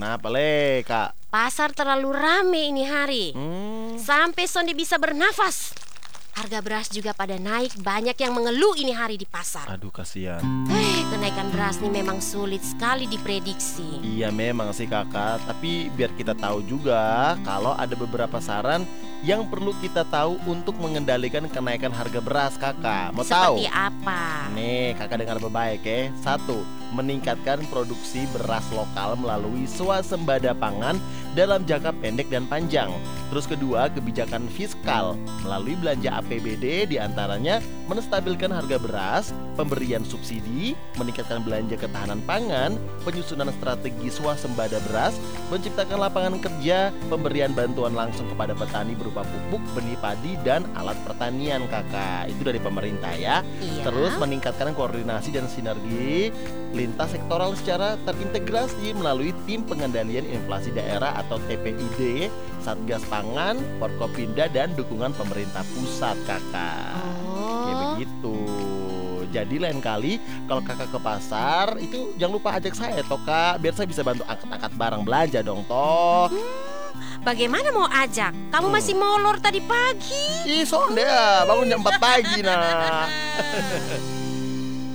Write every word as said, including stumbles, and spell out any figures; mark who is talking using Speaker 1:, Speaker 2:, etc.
Speaker 1: Kenapa le kak?
Speaker 2: Pasar terlalu rame ini hari.
Speaker 1: Hmm.
Speaker 2: Sampai Sonde bisa bernafas. Harga beras juga pada naik. Banyak yang mengeluh ini hari di pasar.
Speaker 1: Aduh kasihan.
Speaker 2: Eh, kenaikan beras ini memang sulit sekali diprediksi.
Speaker 1: Iya memang sih kakak. Tapi biar kita tahu juga kalau ada beberapa saran yang perlu kita tahu untuk mengendalikan kenaikan harga beras kakak. Mau tahu?
Speaker 2: Seperti apa?
Speaker 1: Nih kakak dengar baik ya. Satu, meningkatkan produksi beras lokal melalui swasembada pangan dalam jangka pendek dan panjang. Terus kedua, kebijakan fiskal melalui belanja A P B D, diantaranya menstabilkan harga beras, pemberian subsidi, meningkatkan belanja ketahanan pangan, penyusunan strategi swasembada beras, menciptakan lapangan kerja, pemberian bantuan langsung kepada petani berupa pupuk, benih padi, dan alat pertanian kakak. Itu dari pemerintah ya.
Speaker 2: Iya.
Speaker 1: Terus meningkatkan koordinasi dan sinergi lintas sektoral secara terintegrasi melalui tim pengendalian inflasi daerah atau T P I D, Satgas Pangan, Forkopimda, dan dukungan pemerintah pusat kakak.
Speaker 2: Oh.
Speaker 1: Kayak begitu. Jadi lain kali kalau kakak ke pasar itu jangan lupa ajak saya toh kak, biar saya bisa bantu angkat-angkat barang belanja dong toh.
Speaker 2: Hmm, bagaimana mau ajak? Kamu
Speaker 1: Hmm.
Speaker 2: masih molor tadi pagi.
Speaker 1: Ih sonde ya, bangun jam empat pagi nah.